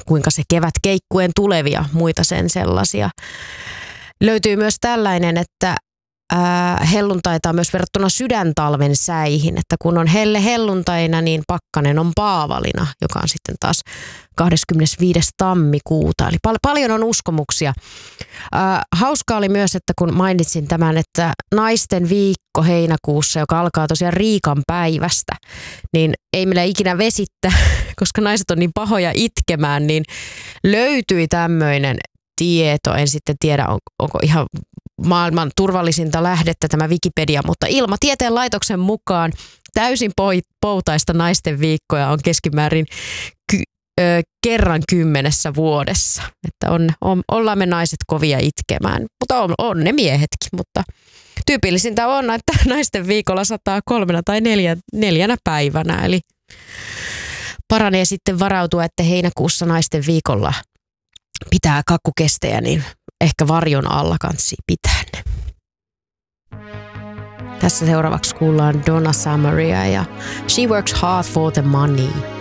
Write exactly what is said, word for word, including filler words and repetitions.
kuinka se kevät keikkuen tulevia muita sen sellaisia. Löytyy myös tällainen, että ää, helluntaita on myös verrattuna sydäntalven säihin, että kun on helle helluntaina, niin pakkanen on paavalina, joka on sitten taas kahdeskymmenesviides tammikuuta. Eli pal- paljon on uskomuksia. Ää, hauskaa oli myös, että kun mainitsin tämän, että naisten viikko heinäkuussa, joka alkaa tosiaan Riikan päivästä, niin ei meillä ikinä vesittä, koska naiset on niin pahoja itkemään, niin löytyi tämmöinen tieto. En sitten tiedä, on, onko ihan maailman turvallisinta lähdettä tämä Wikipedia, mutta Ilmatieteen laitoksen mukaan täysin poutaista naisten viikkoja on keskimäärin ky- ö, kerran kymmenessä vuodessa. Että on, on, ollaan me naiset kovia itkemään, mutta on, on ne miehetkin, mutta tyypillisintä on, että naisten viikolla sataa kolmena tai neljä, neljänä päivänä, eli paranee sitten varautua, että heinäkuussa naisten viikolla pitää kakkukestejä, niin ehkä varjon alla kansi pitää ne. Tässä seuraavaksi kuullaan Donna Summeria ja She Works Hard for the Money.